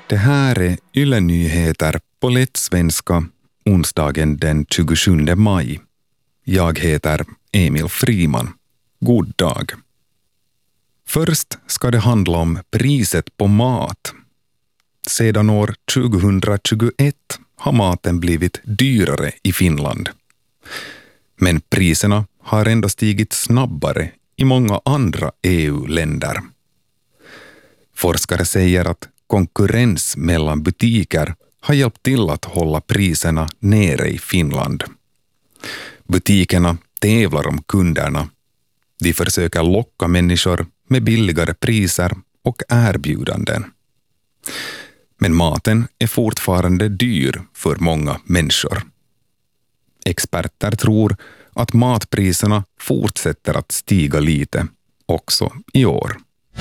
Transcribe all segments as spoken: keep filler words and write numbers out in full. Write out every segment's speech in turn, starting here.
Det här är Yle Nyheter på lätt svenska onsdagen den tjugosjunde maj. Jag heter Emil Friman. God dag. Först ska det handla om priset på mat. Sedan år tjugohundratjugoett har maten blivit dyrare i Finland. Men priserna har ändå stigit snabbare i många andra E U-länder. Forskare säger att konkurrens mellan butiker har hjälpt till att hålla priserna nere i Finland. Butikerna tävlar om kunderna. De försöker locka människor med billigare priser och erbjudanden. Men maten är fortfarande dyr för många människor. Experter tror att matpriserna fortsätter att stiga lite också i år.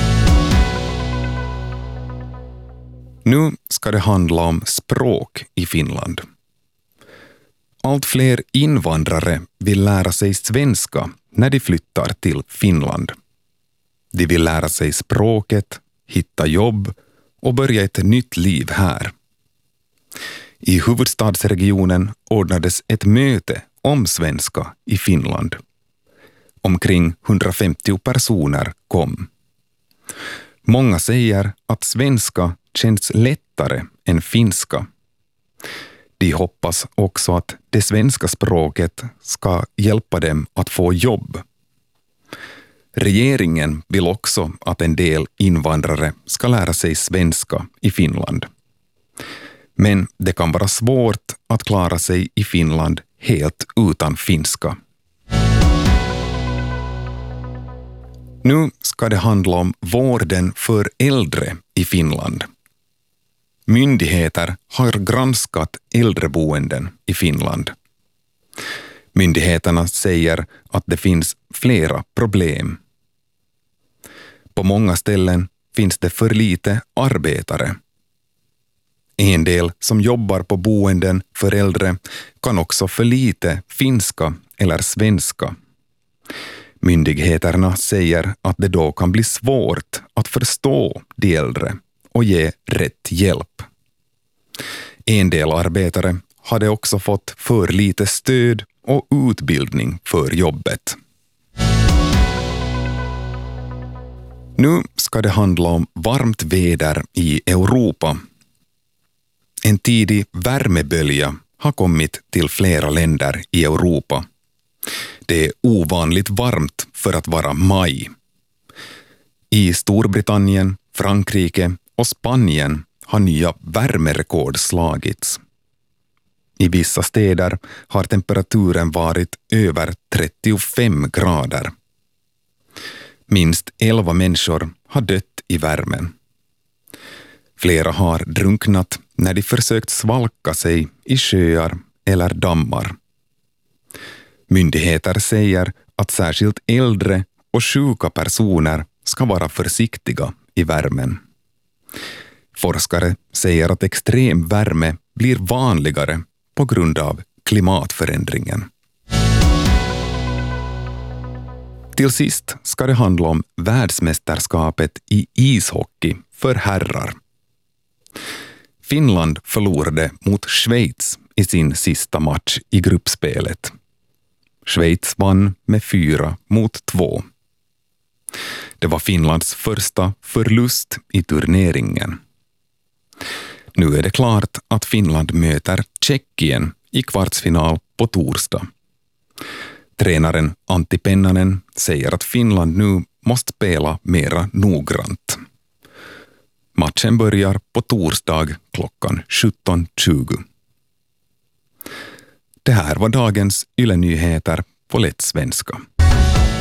Nu ska det handla om språk i Finland. Allt fler invandrare vill lära sig svenska när de flyttar till Finland. De vill lära sig språket, hitta jobb och börja ett nytt liv här. I huvudstadsregionen ordnades ett möte om svenska i Finland. Omkring hundrafemtio personer kom. Många säger att svenska känns lättare än finska. De hoppas också att det svenska språket ska hjälpa dem att få jobb. Regeringen vill också att en del invandrare ska lära sig svenska i Finland. Men det kan vara svårt att klara sig i Finland helt utan finska. Nu ska det handla om vården för äldre i Finland. Myndigheter har granskat äldreboenden i Finland. Myndigheterna säger att det finns flera problem. På många ställen finns det för lite arbetare. En del som jobbar på boenden för äldre kan också för lite finska eller svenska. Myndigheterna säger att det då kan bli svårt att förstå de äldre och ge rätt hjälp. En del arbetare hade också fått för lite stöd och utbildning för jobbet. Nu ska det handla om varmt väder i Europa. En tidig värmebölja har kommit till flera länder i Europa. Det är ovanligt varmt för att vara maj. I Storbritannien, Frankrike och Spanien har nya värmerekord slagits. I vissa städer har temperaturen varit över trettiofem grader. Minst elva människor har dött i värmen. Flera har drunknat när de försökt svalka sig i sjöar eller dammar. Myndigheter säger att särskilt äldre och sjuka personer ska vara försiktiga i värmen. Forskare säger att extrem värme blir vanligare på grund av klimatförändringen. Till sist ska det handla om världsmästerskapet i ishockey för herrar. Finland förlorade mot Schweiz i sin sista match i gruppspelet. Schweiz vann med fyra mot två. Det var Finlands första förlust i turneringen. Nu är det klart att Finland möter Tjeckien i kvartsfinal på torsdag. Tränaren Antti Pennanen säger att Finland nu måste spela mera noggrant. Matchen börjar på torsdag klockan sjutton tjugo. Det här var dagens Yle Nyheter på lätt svenska.